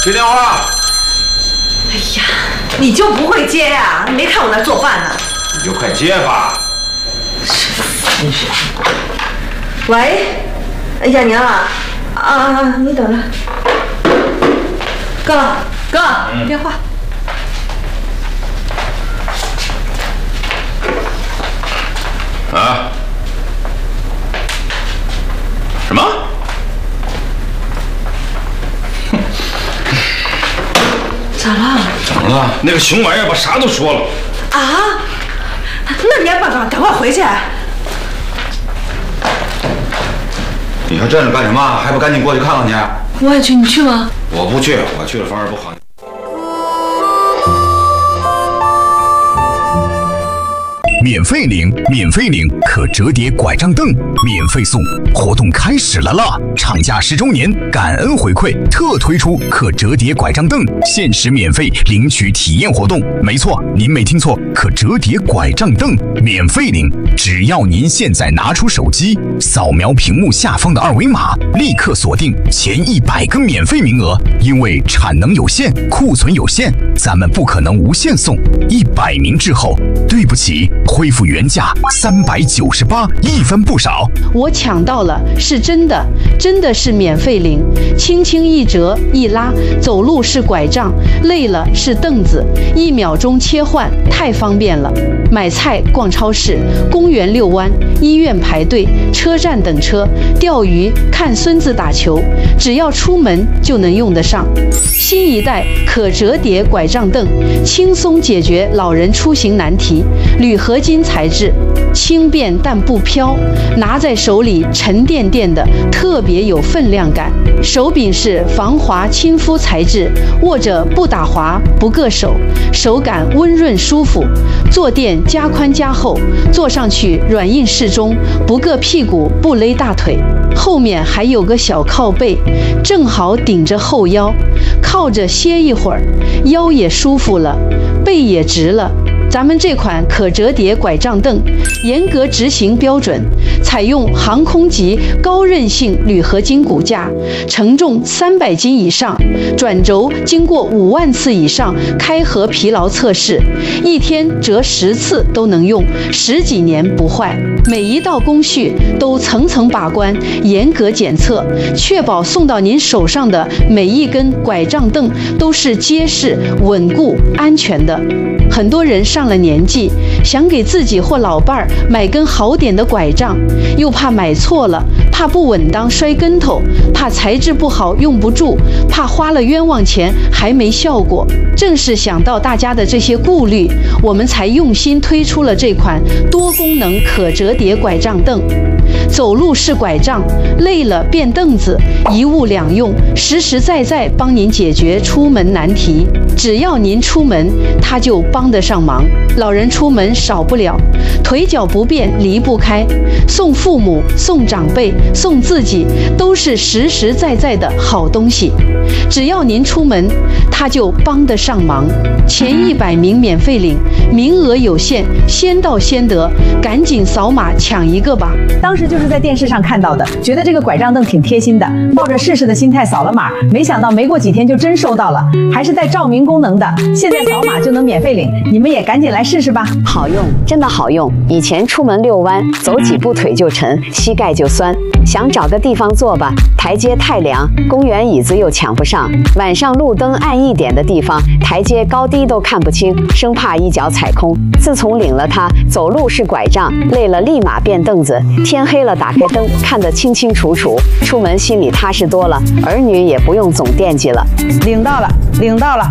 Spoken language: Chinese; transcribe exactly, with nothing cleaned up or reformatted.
接电话。 哎呀，你就不会接呀？你没看我在做饭呢？ 你就快接吧。 真是。喂，雅娘啊，啊，你等着。哥，哥，嗯、电话。 啊？什么？ 咋了？ 怎么了？那个熊玩意儿把啥都说了。 啊？那你还赶赶赶快回去！ 你还站着干什么？还不赶紧过去看看去？ 我也去，你去吗？ 我不去，我去了反而不好。 免费领，免费领可折叠拐杖凳，免费送，活动开始了啦！厂家十周年感恩回馈，特推出可折叠拐杖凳，限时免费领取体验活动。没错，您没听错，可折叠拐杖凳免费领，只要您现在拿出手机，扫描屏幕下方的二维码，立刻锁定前一百个免费名额。因为产能有限，库存有限，咱们不可能无限送。一百名之后，对不起。恢复原价三百九十八，一分不少。 我抢到了，是真的，真的是免费领，轻轻一折一拉，走路是拐杖，累了是凳子，一秒钟切换，太方便了。买菜、逛超市、公园遛弯、医院排队、车站等车、钓鱼、看孙子打球，只要出门就能用得上。新一代可折叠拐杖凳，轻松解决老人出行难题。铝合金材质，轻便但不飘，拿在手里沉甸甸的，特别有分量感。手柄是防滑亲肤材质，握着不打滑不硌手，手感温润舒服。坐垫加宽加厚，坐上去软硬适中，不硌屁股不勒大腿。后面还有个小靠背，正好顶着后腰，靠着歇一会儿，腰也舒服了，背也直了。咱们这款可折叠拐杖凳严格执行标准，采用航空级高韧性铝合金骨架，承重三百斤以上，转轴经过五万次以上开合疲劳测试，一天折十次都能用，十几年不坏。每一道工序都层层把关，严格检测，确保送到您手上的每一根拐杖凳都是结实、稳固、安全的。很多人上了年纪，想给自己或老伴儿买根好点的拐杖，又怕买错了，怕不稳当摔跟头，怕材质不好用不住，怕花了冤枉钱还没效果。正是想到大家的这些顾虑，我们才用心推出了这款多功能可折叠拐杖凳。走路是拐杖，累了变凳子，一物两用，实实在在帮您解决出门难题。只要您出门，它就帮得上忙。老人出门少不了，腿脚不便离不开，送父母、送长辈、送自己，都是实实在在的好东西。只要您出门，它就帮得上忙。前一百名免费领，名额有限，先到先得，赶紧扫码抢一个吧！ 当时就是在电视上看到的，觉得这个拐杖凳挺贴心的，抱着试试的心态扫了码，没想到没过几天就真收到了，还是带照明功能的，现在扫码就能免费领，你们也赶紧来试试吧！ 好用，真的好用。以前出门遛弯，走几步腿就沉，膝盖就酸，想找个地方坐吧，台阶太凉，公园椅子又抢不上，晚上路灯暗一点的地方，台阶高低都看不清，生怕一脚踩空。自从领了它，走路是拐杖，累了立马变凳子，天黑了打开灯看得清清楚楚，出门心里踏实多了，儿女也不用总惦记了。 领到了，领到了。